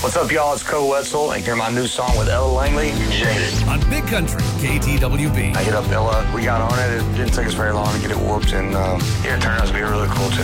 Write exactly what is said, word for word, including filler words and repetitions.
What's up, y'all? It's Co Wetzel, and hear my new song with Ella Langley, Jaded. On Big Country, K T W B. I hit up Ella. We got on it. It didn't take us very long to get it whooped, and um, yeah, it turned out to be a really cool tune.